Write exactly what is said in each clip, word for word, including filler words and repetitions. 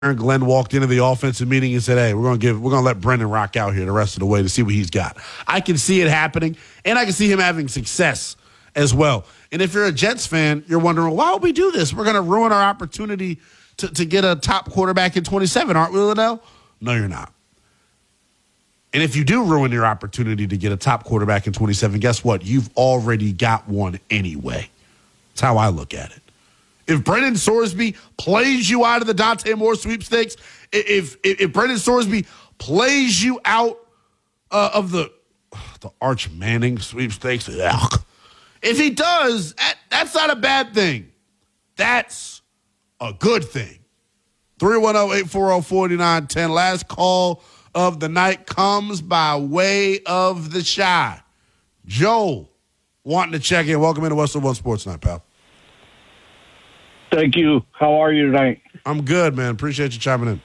Glenn walked into the offensive meeting and said, hey, we're going to give, we're going to let Brendan rock out here the rest of the way to see what he's got. I can see it happening, and I can see him having success as well. And if you're a Jets fan, you're wondering, why would we do this? We're going to ruin our opportunity to, to get a top quarterback in twenty-seven, aren't we, Liddell? No, you're not. And if you do ruin your opportunity to get a top quarterback in twenty-seven, guess what? You've already got one anyway. That's how I look at it. If Brendan Sorsby plays you out of the Dante Moore sweepstakes, if if, if Brendan Sorsby plays you out uh, of the the Arch Manning sweepstakes, ugh. If he does, that, that's not a bad thing. That's a good thing. three one zero, eight four zero, four nine one zero. Last call of the night comes by way of the Shy. Joel wanting to check in. Welcome into Westwood One Sports Night, pal. Thank you. How are you tonight? I'm good, man. Appreciate you chiming in.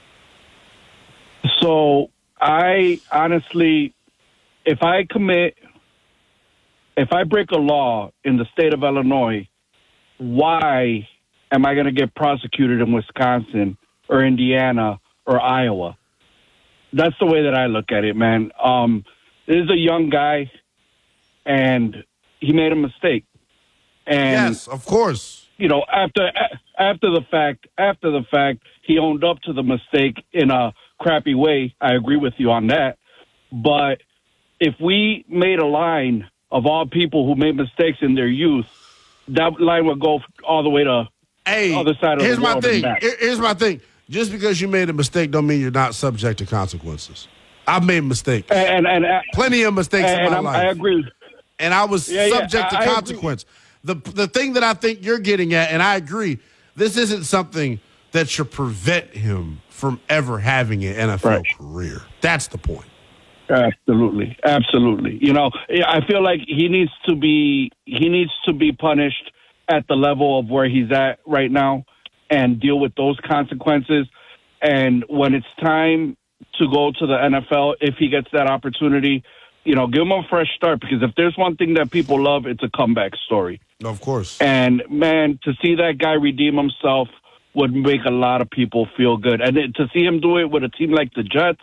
So I honestly, if I commit, if I break a law in the state of Illinois, why am I going to get prosecuted in Wisconsin or Indiana or Iowa? That's the way that I look at it, man. Um, this is a young guy, and he made a mistake. And yes, of course. You know, after after the fact, after the fact, he owned up to the mistake in a crappy way. I agree with you on that. But if we made a line of all people who made mistakes in their youth, that line would go all the way to hey, the other side of here's the my world. thing. And back. Here's my thing. Just because you made a mistake don't mean you're not subject to consequences. I've made mistakes. And, and, and plenty of mistakes and, in my and life. I agree. And I was yeah, subject yeah, to I, consequence. I the The thing that I think you're getting at, and I agree, this isn't something that should prevent him from ever having an N F L right. career. That's the point. Absolutely, absolutely. You know, I feel like he needs to be he needs to be punished at the level of where he's at right now and deal with those consequences. And when it's time to go to the N F L, if he gets that opportunity, you know, give him a fresh start, because if there's one thing that people love, it's a comeback story. Of course. And, man, to see that guy redeem himself would make a lot of people feel good. And it, to see him do it with a team like the Jets,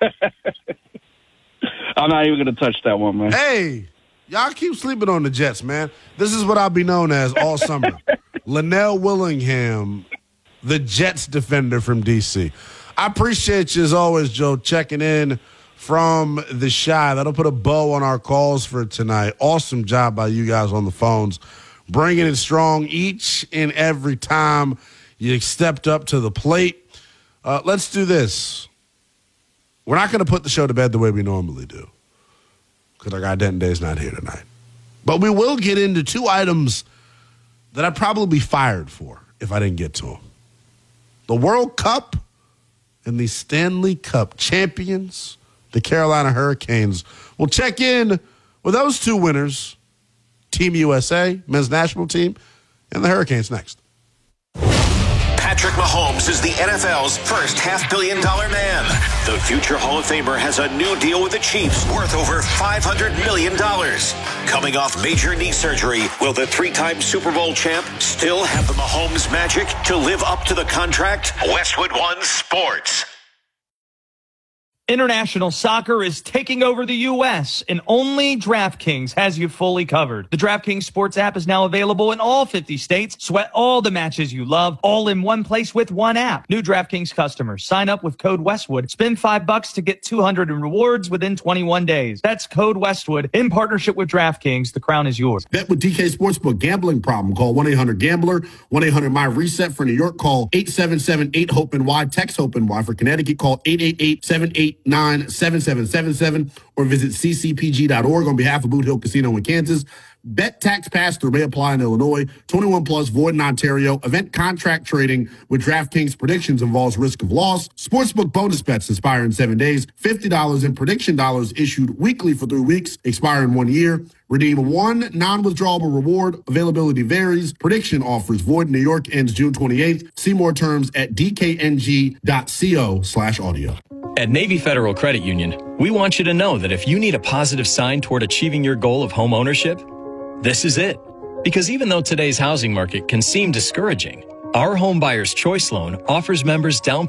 I'm not even going to touch that one, man. Hey, y'all keep sleeping on the Jets, man. This is what I'll be known as all summer. Linnell Willingham, the Jets defender from D C. I appreciate you, as always, Joe, checking in from the Shy. That'll put a bow on our calls for tonight. Awesome job by you guys on the phones, bringing it strong each and every time you stepped up to the plate. Uh, let's do this. We're not going to put the show to bed the way we normally do, because our guy Denton Day's not here tonight. But we will get into two items that I'd probably be fired for if I didn't get to them. The World Cup and the Stanley Cup champions, the Carolina Hurricanes. We'll check in with those two winners, Team U S A, men's national team, and the Hurricanes next. Patrick Mahomes is the N F L's first half-billion dollar man. The future Hall of Famer has a new deal with the Chiefs worth over five hundred million dollars. Coming off major knee surgery, will the three-time Super Bowl champ still have the Mahomes magic to live up to the contract? Westwood One Sports. International soccer is taking over the U S, and only DraftKings has you fully covered. The DraftKings Sports app is now available in all fifty states. Sweat all the matches you love, all in one place with one app. New DraftKings customers, sign up with code Westwood. Spend five bucks to get two hundred in rewards within twenty-one days. That's code Westwood in partnership with DraftKings. The crown is yours. Bet with D K Sportsbook. Gambling problem? Call one eight hundred gambler. one eight hundred my reset for New York. Call eight seven seven eight hope N Y. Text HOPE N Y. For Connecticut, call eight eight eight seven eight nine seven seven seven seven or visit c c p g dot org on behalf of Boot Hill Casino in Kansas. Bet tax pass-through may apply in Illinois. twenty-one plus, void in Ontario. Event contract trading with DraftKings predictions involves risk of loss. Sportsbook bonus bets expire in seven days. fifty dollars in prediction dollars issued weekly for three weeks, expire in one year. Redeem one non-withdrawable reward. Availability varies. Prediction offers void in New York, ends June twenty-eighth. See more terms at d k n g dot co slash audio. At Navy Federal Credit Union, we want you to know that if you need a positive sign toward achieving your goal of home ownership, this is it. Because even though today's housing market can seem discouraging, Our Home Buyer's Choice loan offers members down